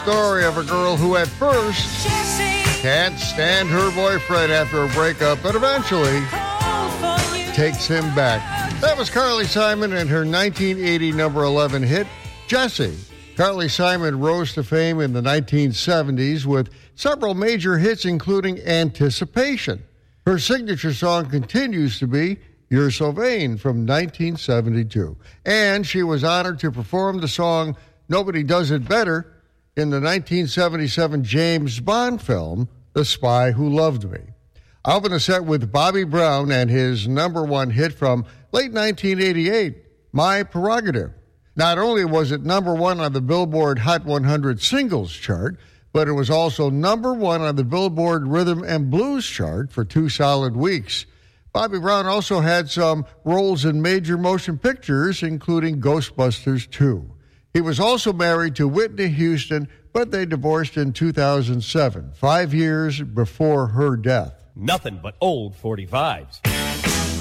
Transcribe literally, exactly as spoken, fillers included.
story of a girl who at first can't stand her boyfriend after a breakup, but eventually takes him back. That was Carly Simon and her nineteen eighty number eleven hit, Jessie. Carly Simon rose to fame in the nineteen seventies with several major hits, including Anticipation. Her signature song continues to be You're So Vain from nineteen seventy-two. And she was honored to perform the song Nobody Does It Better in the nineteen seventy-seven James Bond film, The Spy Who Loved Me. I'll open a set with Bobby Brown and his number one hit from late nineteen eighty-eight, My Prerogative. Not only was it number one on the Billboard Hot one hundred Singles chart, but it was also number one on the Billboard Rhythm and Blues chart for two solid weeks. Bobby Brown also had some roles in major motion pictures, including Ghostbusters two. He was also married to Whitney Houston, but they divorced in two thousand seven, five years before her death. Nothing but old forty-fives.